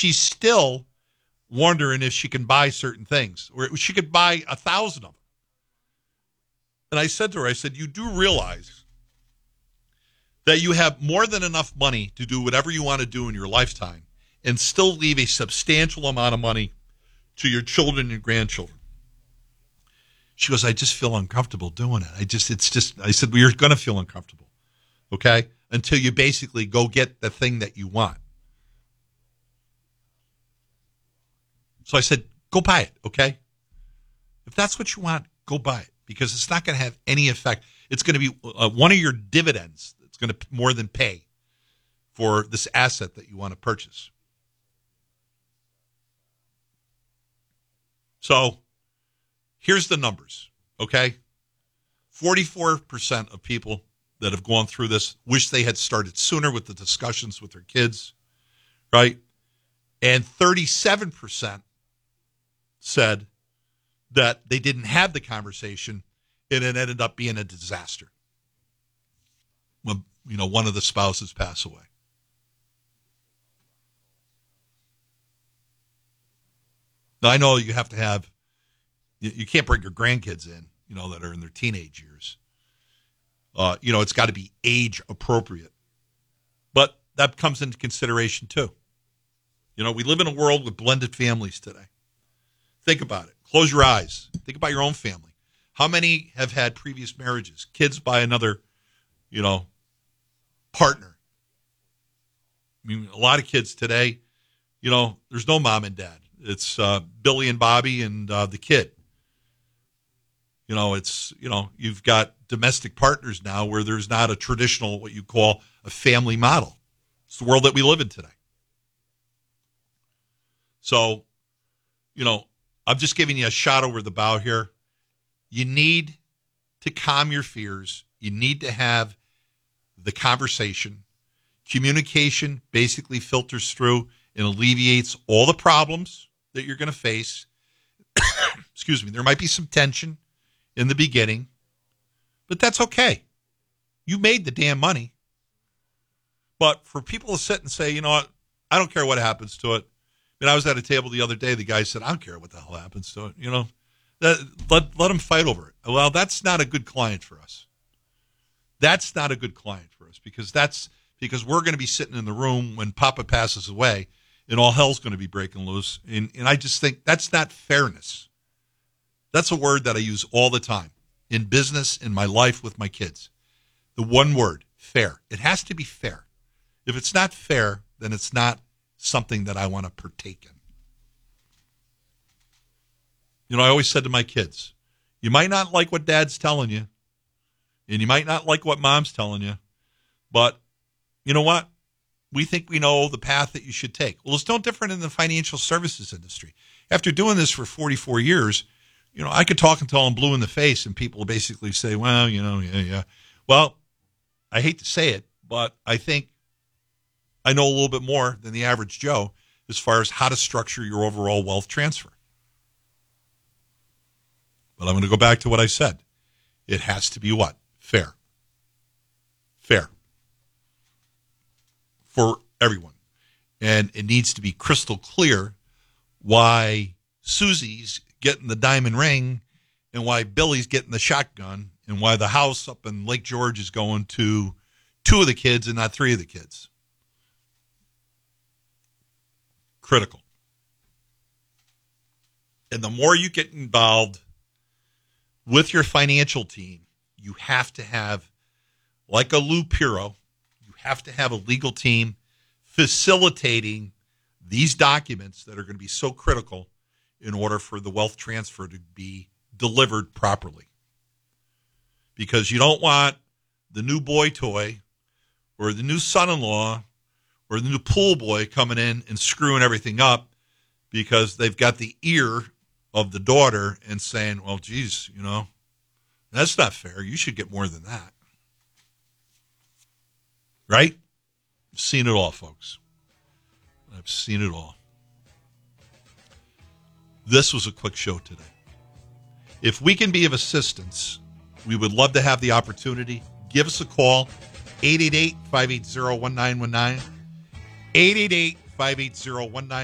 she's still wondering if she can buy certain things, or she could buy 1,000 of them. And I said to her, I said, you do realize that you have more than enough money to do whatever you want to do in your lifetime and still leave a substantial amount of money to your children and grandchildren. She goes, I just feel uncomfortable doing it. I said, well, you're going to feel uncomfortable, okay, until you basically go get the thing that you want. So I said, go buy it, okay? If that's what you want, go buy it, because it's not going to have any effect. It's going to be one of your dividends that's going to more than pay for this asset that you want to purchase. So here's the numbers, okay? 44% of people that have gone through this wish they had started sooner with the discussions with their kids, right? And 37% said that they didn't have the conversation and it ended up being a disaster when, one of the spouses passed away. Now, I know you have to have, you can't bring your grandkids in, that are in their teenage years. It's got to be age appropriate. But that comes into consideration too. We live in a world with blended families today. Think about it. Close your eyes. Think about your own family. How many have had previous marriages, kids by another, partner? I mean, a lot of kids today, there's no mom and dad. It's Billy and Bobby and the kid. You've got domestic partners now where there's not a traditional, what you call a family model. It's the world that we live in today. So, I'm just giving you a shot over the bow here. You need to calm your fears. You need to have the conversation. Communication basically filters through and alleviates all the problems that you're going to face. Excuse me. There might be some tension in the beginning, but that's okay. You made the damn money. But for people to sit and say, you know what, I don't care what happens to it. I was at a table the other day. The guy said, I don't care what the hell happens to it. Let them fight over it. Well, that's not a good client for us. That's not a good client for us because we're going to be sitting in the room when Papa passes away and all hell's going to be breaking loose. And I just think that's not fairness. That's a word that I use all the time in business, in my life with my kids. The one word, fair. It has to be fair. If it's not fair, then it's not something that I want to partake in. I always said to my kids, you might not like what dad's telling you, and you might not like what mom's telling you, but you know what? We think we know the path that you should take. Well, it's no different in the financial services industry. After doing this for 44 years, I could talk until I'm blue in the face, and people basically say, well, yeah. Well, I hate to say it, but I think I know a little bit more than the average Joe as far as how to structure your overall wealth transfer. But I'm going to go back to what I said. It has to be what? Fair. Fair. For everyone. And it needs to be crystal clear why Susie's getting the diamond ring and why Billy's getting the shotgun and why the house up in Lake George is going to 2 of the kids and not 3 of the kids. Critical. And the more you get involved with your financial team, you have to have, like a Lou Piro, you have to have a legal team facilitating these documents that are going to be so critical in order for the wealth transfer to be delivered properly. Because you don't want the new boy toy or the new son-in-law or the new pool boy coming in and screwing everything up because they've got the ear of the daughter and saying, well, geez, that's not fair. You should get more than that. Right? I've seen it all, folks. I've seen it all. This was a quick show today. If we can be of assistance, we would love to have the opportunity. Give us a call, 888-580-1919. 888-580-1919.